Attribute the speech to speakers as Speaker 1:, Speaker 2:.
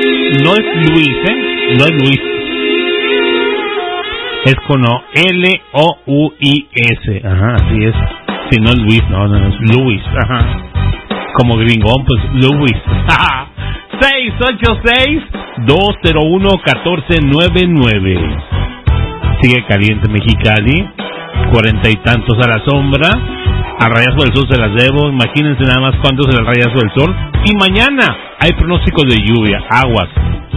Speaker 1: No es Luis, no es Luis. Es con O, L-O-U-I-S. Ajá, así es. Si no es Luis, no es Luis. Ajá. Como gringón, pues Luis. 686-201-1499. Sigue caliente Mexicali. 40 y tantos a la sombra. A rayazo del sol se las debo. Imagínense nada más cuántos en el rayazo del sol. Y mañana hay pronósticos de lluvia, aguas.